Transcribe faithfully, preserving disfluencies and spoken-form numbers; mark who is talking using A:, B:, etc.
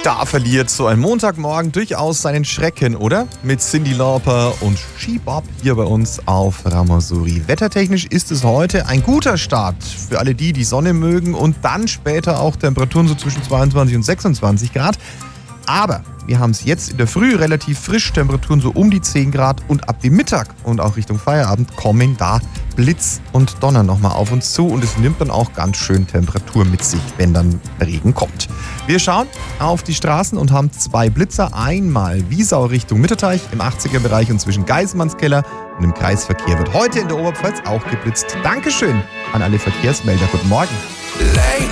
A: Da verliert so ein Montagmorgen durchaus seinen Schrecken, oder? Mit Cyndi Lauper und She-Bop hier bei uns auf Ramasuri. Wettertechnisch ist es heute ein guter Start für alle die, die Sonne mögen und dann später auch Temperaturen so zwischen zweiundzwanzig und sechsundzwanzig Grad. Aber wir haben es jetzt in der Früh relativ frisch, Temperaturen so um die zehn Grad und ab dem Mittag und auch Richtung Feierabend kommen da Blitz und Donner nochmal auf uns zu und es nimmt dann auch ganz schön Temperatur mit sich, wenn dann Regen kommt. Wir schauen auf die Straßen und haben zwei Blitzer, einmal Wiesau Richtung Mitterteich im achtziger-Bereich und zwischen Geißmannskeller und im Kreisverkehr wird heute in der Oberpfalz auch geblitzt. Dankeschön an alle Verkehrsmelder. Guten Morgen.
B: Late